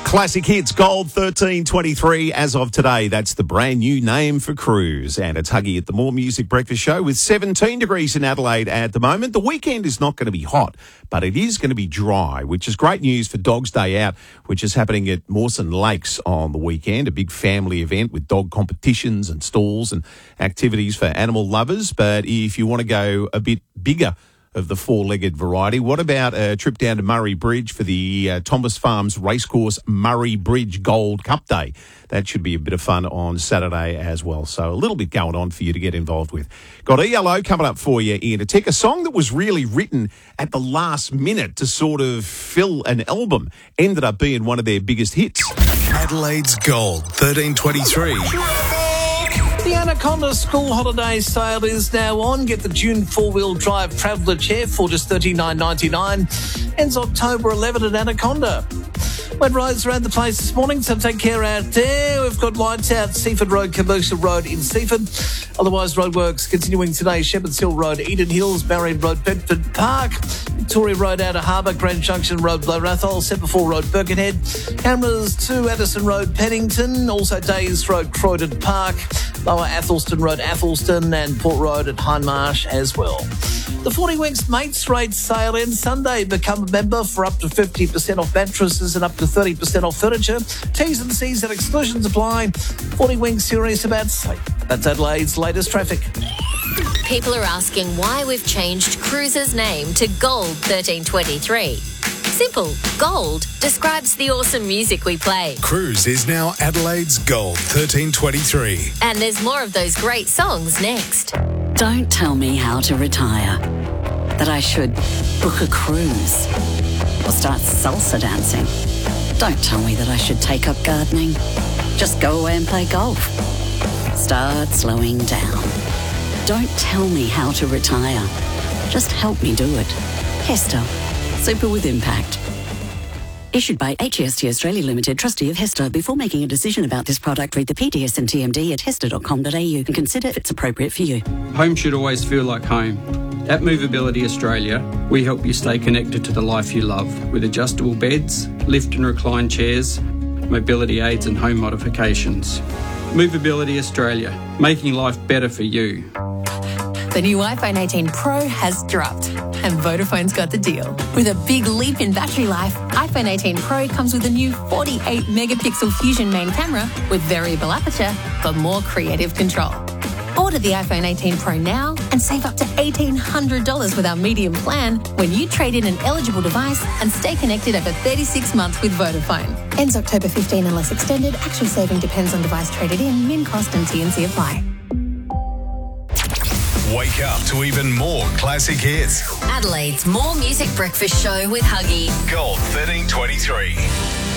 Classic Hits Gold 1323 as of today. That's the brand new name for Cruise. And it's Huggy at the More Music Breakfast Show with 17 degrees in Adelaide at the moment. The weekend is not going to be hot, but it is going to be dry, which is great news for Dogs Day Out, which is happening at Mawson Lakes on the weekend, a big family event with dog competitions and stalls and activities for animal lovers. But if you want to go a bit bigger of the four-legged variety, what about a trip down to Murray Bridge for the Thomas Farms Racecourse Murray Bridge Gold Cup Day? That should be a bit of fun on Saturday as well. So a little bit going on for you to get involved with. Got ELO coming up for you, Ian. To take a song that was really written at the last minute to sort of fill an album, ended up being one of their biggest hits. Adelaide's Gold 1323. The Anaconda School Holiday Sale is now on. Get the June four-wheel drive Traveller chair for just $39.99. Ends October 11 at Anaconda. Wet roads around the place this morning, so take care out there. We've got lights out Seaford Road, Commercial Road in Seaford. Otherwise, roadworks continuing today. Shepherds Hill Road, Eden Hills, Barron Road, Bedford Park. Victoria Road, Outer Harbour, Grand Junction Road, Blow Rathole, Sepperfall Road, Birkenhead. Cameras to Addison Road, Pennington. Also Days Road, Croydon Park. Lower Athelston Road, Athelston, and Port Road at Hindmarsh as well. The 40 Winks Mates Rate sale ends Sunday. Become a member for up to 50% off mattresses and up to 30% off furniture. T's and C's and exclusions apply. 40 Winks, serious about sleep. That's Adelaide's latest traffic. People are asking why we've changed Cruise's name to Gold 1323. Simple. Gold describes the awesome music we play. Cruise is now Adelaide's Gold 1323. And there's more of those great songs next. Don't tell me how to retire. That I should book a cruise or start salsa dancing. Don't tell me that I should take up gardening. Just go away and play golf. Start slowing down. Don't tell me how to retire. Just help me do it. Hester. Super with impact. Issued by HEST Australia Limited, trustee of HESTA. Before making a decision about this product, read the PDS and TMD at hesta.com.au and consider if it's appropriate for you. Home should always feel like home. At Movability Australia, we help you stay connected to the life you love with adjustable beds, lift and recline chairs, mobility aids and home modifications. Movability Australia, making life better for you. The new iPhone 18 Pro has dropped, and Vodafone's got the deal. With a big leap in battery life, iPhone 18 Pro comes with a new 48-megapixel Fusion main camera with variable aperture for more creative control. Order the iPhone 18 Pro now and save up to $1,800 with our medium plan when you trade in an eligible device and stay connected over 36 months with Vodafone. Ends October 15 unless extended. Actual saving depends on device traded in, min cost and T&C apply. Wake up to even more classic hits. Adelaide's More Music Breakfast Show with Huggy. Gold 1323.